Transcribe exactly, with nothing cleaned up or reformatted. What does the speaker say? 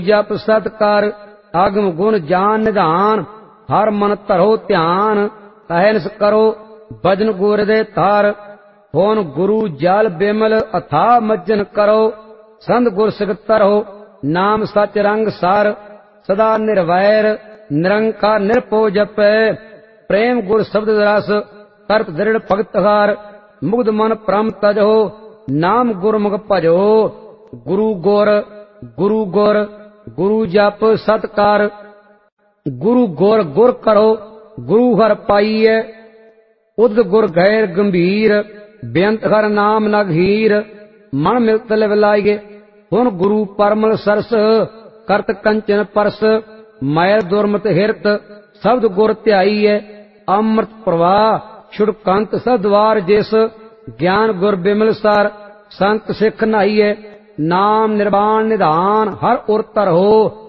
जप सत्कार आगम गुण जान निधान हर मन धरो ध्यान कहनस करो भजन गुर दे तार होन गुरु जल बिमल अथा मज्जन करो संत गुर सिख तरहो नाम सच रंग सार सदा निर्वैर निरंकार निरपो जपै प्रेम गुर शब्द रस करत दृढ़ भगत हार मुग्ध मन परम तजहो नाम गुरमुख भजो गुरु गुर गुरु गुर गुरु जप सत्कार गुरु गुर गुर करो गुरु हर पाईए उद गुर गैर गंभीर बेअंत हर नाम नगहीर मन मिलत लिवलाइए हुन गुरु परमल सरस करत कंचन परस मैल दुर्मत हिरत शब्द गुर ध्याईए अमृत प्रवाह छुड़कंत सद्वार जिस ज्ञान गुर बिमल सार संत सिख नाईए नाम निर्वाण निधान हर उर तरहो